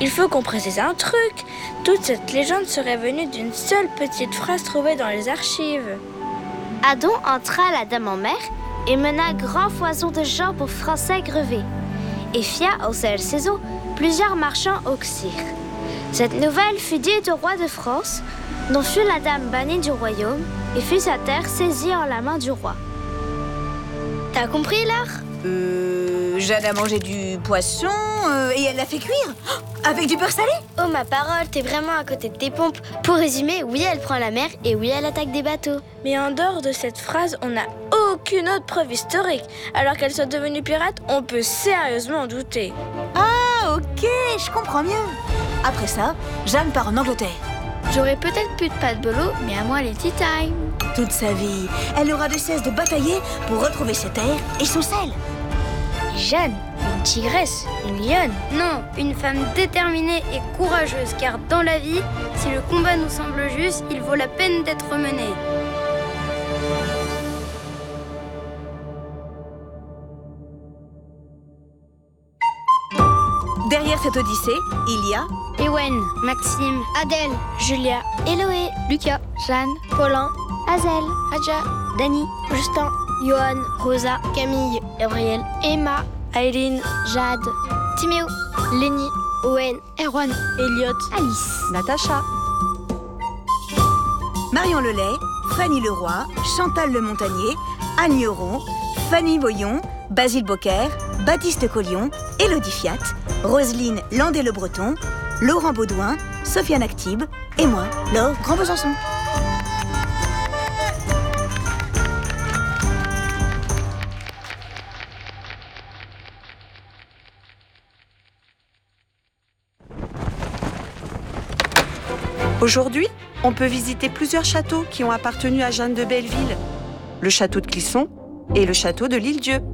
Il faut qu'on précise un truc. Toute cette légende serait venue d'une seule petite phrase trouvée dans les archives. Adon entra à la Dame en mer et mena grand foison de gens pour français grevés. Et fia au seul saison plusieurs marchands auxir. Cette nouvelle fut dite au roi de France, dont fut la dame bannie du royaume, et fut sa terre saisie en la main du roi. T'as compris, Laure ? Jeanne a mangé du poisson et elle l'a fait cuire avec du beurre salé. Oh ma parole, t'es vraiment à côté de tes pompes. Pour résumer, oui elle prend la mer et oui elle attaque des bateaux. Mais en dehors de cette phrase, on n'a aucune autre preuve historique. Alors qu'elle soit devenue pirate, on peut sérieusement en douter. Ah ok, je comprends mieux. Après ça, Jeanne part en Angleterre. J'aurais peut-être plus de pâte bolo, mais à moi les tea time. Toute sa vie, elle n'aura de cesse de batailler pour retrouver ses terres et son sel. Jeanne, une tigresse, une lionne. Non, une femme déterminée et courageuse, car dans la vie, si le combat nous semble juste, il vaut la peine d'être mené. Derrière cette odyssée, il y a Ewen, Maxime, Adèle, Julia, Héloé, Lucas, Jeanne, Paulin, Hazel, Adja, Dany, Justin, Johan, Rosa, Camille, Gabriel, Emma, Aileen, Jade, Timéo, Lenny, Owen, Erwan, Elliot, Alice, Natacha, Marion Lelay, Fanny Leroy, Chantal Le Montagnier, Anne Euron, Fanny Boyon, Basile Beaucaire, Baptiste Collion, Élodie Fiat, Roselyne Landé-Le Breton, Laurent Baudouin, Sofiane Actib et moi, Laure Grand Besançon. Aujourd'hui, on peut visiter plusieurs châteaux qui ont appartenu à Jeanne de Belleville. Le château de Clisson et le château de l'Île-Dieu.